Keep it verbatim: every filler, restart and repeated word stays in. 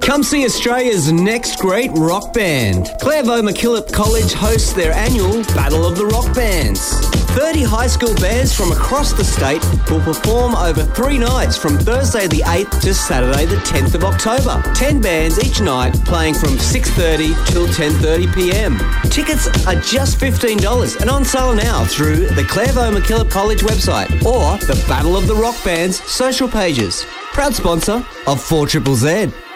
Come see Australia's next great rock band. Clairvaux MacKillop College hosts their annual Battle of the Rock Bands. thirty high school bands from across the state will perform over three nights from Thursday the eighth to Saturday the tenth of October. ten bands each night playing from six thirty till ten thirty p m. Tickets are just fifteen dollars and on sale now through the Clairvaux MacKillop College website or the Battle of the Rock Band's social pages. Proud sponsor of four Z Z Z.